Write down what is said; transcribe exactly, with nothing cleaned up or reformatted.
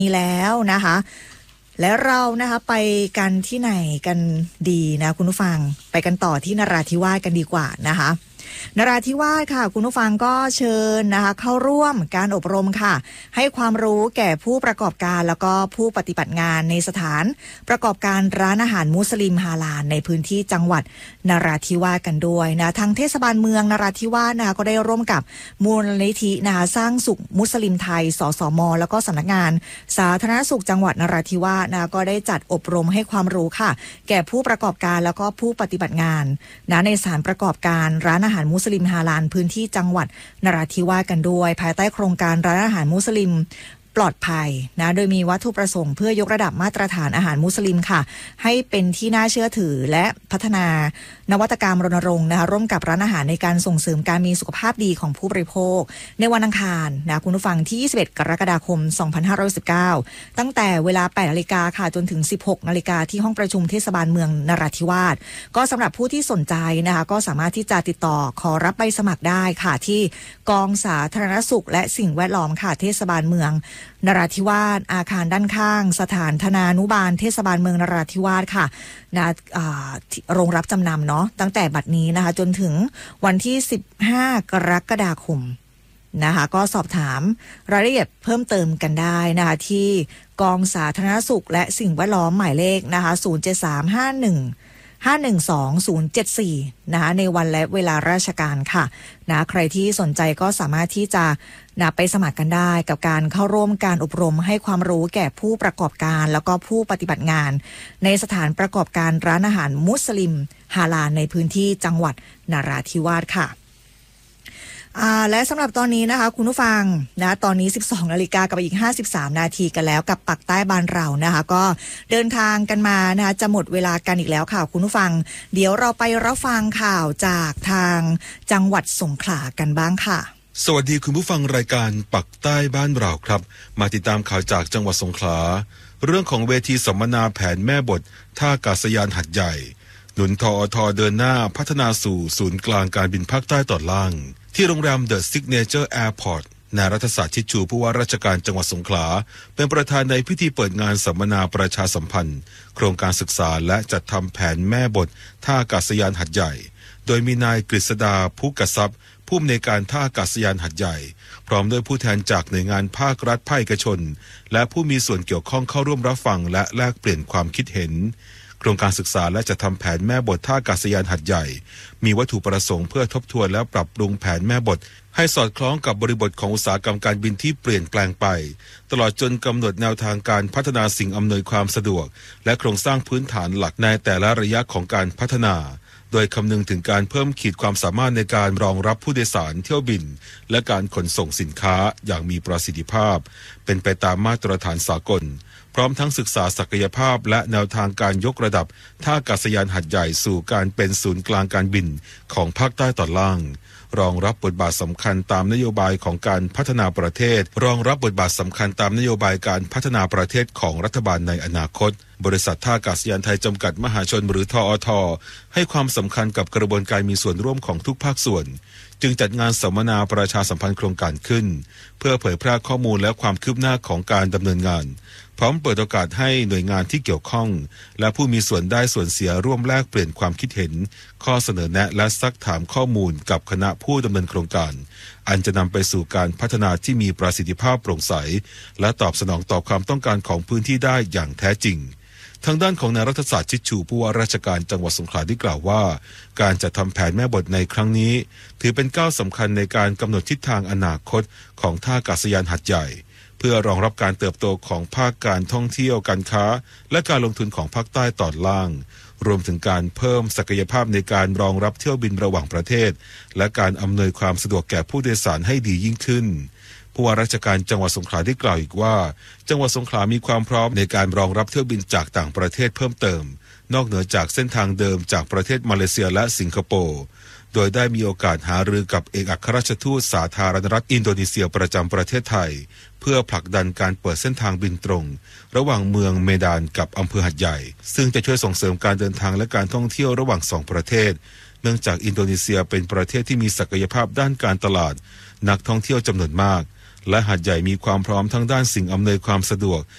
นี้แล้วนะคะและเรานะคะไปกันที่ไหนกันดีนะคุณผู้ฟังไปกันต่อที่นราธิวาสกันดีกว่านะคะนราธิวาสค่ะคุณผู้ฟังก็เชิญนะคะเข้าร่วมการอบรมค่ะให้ความรู้แก่ผู้ประกอบการแล้วก็ผู้ปฏิบัติงานในสถานประกอบการร้านอาหารมุสลิมฮาลาลในพื้นที่จังหวัดนราธิวาสกันด้วยนะทางเทศบาลเมืองนราธิวาสนะคะก็ได้ร่วมกับมูลนิธินะคะสร้างสุขมุสลิมไทยสสมแล้วก็สำนักงานสาธารณสุขจังหวัดนราธิวาสนะก็ได้จัดอบรมให้ความรู้ค่ะแก่ผู้ประกอบการแล้วก็ผู้ปฏิบัติงานนะในสถานประกอบการร้านอาหารมุสลิมฮาลาลพื้นที่จังหวัดนราธิวาสกันด้วยภายใต้โครงการร้านอาหารมุสลิมปลอดภัยนะโดยมีวัตถุประสงค์เพื่อยกระดับมาตรฐานอาหารมุสลิมค่ะให้เป็นที่น่าเชื่อถือและพัฒนานวัตกรรมรณรงค์นะคะร่วมกับร้านอาหารในการส่งเสริมการมีสุขภาพดีของผู้บริโภคในวันอังคารนะคุณผู้ฟังที่ยี่สิบเอ็ดกรกฎาคมสองพันห้าร้อยสิบเก้าตั้งแต่เวลา แปดนาฬิกาค่ะจนถึง สิบหกนาฬิกาที่ห้องประชุมเทศบาลเมืองนราธิวาสก็สำหรับผู้ที่สนใจนะคะก็สามารถที่จะติดต่อขอรับใบสมัครได้ค่ะที่กองสาธารณสุขและสิ่งแวดล้อมค่ะเทศบาลเมืองนราธิวาสอาคารด้านข้างสถานธนานุบาลเทศบาลเมืองนราธิวาสค่ะนะโรงรับจำนำเนาะตั้งแต่บัดนี้นะคะจนถึงวันที่สิบห้ากรกฎาคมนะคะก็สอบถามรายละเอียดเพิ่มเติมกันได้นะคะที่กองสาธารณสุขและสิ่งแวดล้อมหมายเลขนะคะศูนย์ เจ็ด สาม ห้า หนึ่ง ห้า หนึ่ง สอง ศูนย์ เจ็ด สี่นะคะในวันและเวลาราชการค่ะนะใครที่สนใจก็สามารถที่จะนะไปสมัครกันได้กับการเข้าร่วมการอบรมให้ความรู้แก่ผู้ประกอบการแล้วก็ผู้ปฏิบัติงานในสถานประกอบการร้านอาหารมุสลิมฮาลาลในพื้นที่จังหวัดนราธิวาสค่ะอ่าและสำหรับตอนนี้นะคะคุณผู้ฟังนะตอนนี้ สิบสองนาฬิกากับอีกห้าสิบสามนาทีกันแล้วกับปักใต้บ้านเรานะคะก็เดินทางกันมานะคะจะหมดเวลากันอีกแล้วค่ะคุณผู้ฟังเดี๋ยวเราไปรับฟังข่าวจากทางจังหวัดสงขลากันบ้างค่ะสวัสดีคุณผู้ฟังรายการปักใต้บ้านเราครับมาติดตามข่าวจากจังหวัดสงขลาเรื่องของเวทีสัมมนาแผนแม่บทท่าอากาศยานหัดใหญ่หนุนทอทเดินหน้าพัฒนาสู่ศูนย์กลางการบินภาคใต้ตอนล่างที่โรงแรม The Signature Airport นายรัฐศาสตร์ชิดชูผู้ว่าราชการจังหวัดสงขลาเป็นประธานในพิธีเปิดงานสัมมนาประชาสัมพันธ์โครงการศึกษาและจัดทำแผนแม่บทท่าอากาศยานหัดใหญ่โดยมีนายกฤษดาภูกทรัพย์ผู้อำนวยการท่าอากาศยานหัดใหญ่พร้อมด้วยผู้แทนจากหน่วยงานภาครัฐภาคเอกชนและผู้มีส่วนเกี่ยวข้องเข้าร่วมรับฟังและแลกเปลี่ยนความคิดเห็นโครงการศึกษาและจะทำแผนแม่บทท่าอากาศยานหัดใหญ่มีวัตถุประสงค์เพื่อทบทวนและปรับปรุงแผนแม่บทให้สอดคล้องกับบริบทของอุตสาหกรรมการบินที่เปลี่ยนแปลงไปตลอดจนกำหนดแนวทางการพัฒนาสิ่งอำนวยความสะดวกและโครงสร้างพื้นฐานหลักในแต่ละระยะของการพัฒนาโดยคำนึงถึงการเพิ่มขีดความสามารถในการรองรับผู้โดยสารเที่ยวบินและการขนส่งสินค้าอย่างมีประสิทธิภาพเป็นไปตามมาตรฐานสากลพร้อมทั้งศึกษาศักยภาพและแนวทางการยกระดับท่าอากาศยานหัดใหญ่สู่การเป็นศูนย์กลางการบินของภาคใต้ตอนล่างรองรับบทบาทสำคัญตามนโยบายของการพัฒนาประเทศรองรับบทบาทสำคัญตามนโยบายการพัฒนาประเทศของรัฐบาลในอนาคตบริษัทท่าอากาศยานไทยจำกัดมหาชนหรือทอทให้ความสำคัญกับกระบวนการมีส่วนร่วมของทุกภาคส่วนจึงจัดงานสัมมนาประชาสัมพันธ์โครงการขึ้นเพื่อเผยแพร่ข้อมูลและความคืบหน้าของการดำเนินงานพร้อมเปิดโอกาสให้หน่วยงานที่เกี่ยวข้องและผู้มีส่วนได้ส่วนเสียร่วมแลกเปลี่ยนความคิดเห็นข้อเสนอแนะและซักถามข้อมูลกับคณะผู้ดำเนินโครงการอันจะนำไปสู่การพัฒนาที่มีประสิทธิภาพโปร่งใสและตอบสนองต่อความต้องการของพื้นที่ได้อย่างแท้จริงทางด้านของนายรัฐศาสตร์ชิดชูผู้ว่าราชการจังหวัดสงขลาได้กล่าวว่าการจัดทำแผนแม่บทในครั้งนี้ถือเป็นก้าวสำคัญในการกำหนดทิศทางอนาคตของท่าอากาศยานหัดใหญ่เพื่อรองรับการเติบโตของภาคการท่องเที่ยวการค้าและการลงทุนของภาคใต้ตอนล่างรวมถึงการเพิ่มศักยภาพในการรองรับเที่ยวบินระหว่างประเทศและการอำนวยความสะดวกแก่ผู้โดยสารให้ดียิ่งขึ้นผู้ว่าราชการจังหวัดสงขลาได้กล่าวอีกว่าจังหวัดสงขลามีความพร้อมในการรองรับเที่ยวบินจากต่างประเทศเพิ่มเติมนอกเหนือจากเส้นทางเดิมจากประเทศมาเลเซียและสิงคโปร์โดยได้มีโอกาสหารือกับเอกอัครราชทูตสาธารณรัฐอินโดนีเซียประจำประเทศไทยเพื่อผลักดันการเปิดเส้นทางบินตรงระหว่างเมืองเมดานกับอำเภอหัดใหญ่ซึ่งจะช่วยส่งเสริมการเดินทางและการท่องเที่ยวระหว่างสองประเทศเนื่องจากอินโดนีเซียเป็นประเทศที่มีศักยภาพด้านการตลาดนักท่องเที่ยวจำนวนมากและหัดใหญ่มีความพร้อมทั้งด้านสิ่งอำนวยความสะดวก